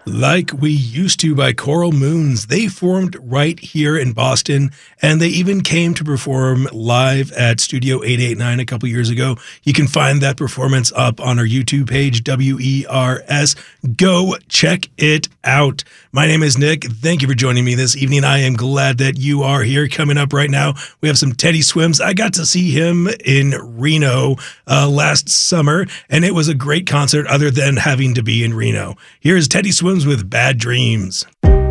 Like We Used to by Coral Moons. They formed right here in Boston, and they even came to perform live at Studio 889 a couple years ago. You can find that performance up on our YouTube page, WERS. Go check it out. My name is Nick. Thank you for joining me this evening. I am glad that you are here. Coming up right now, we have some Teddy Swims. I got to see him in Reno last summer, and it was a great concert other than having to be in Reno. Here's Teddy Swims with Bad Dreams.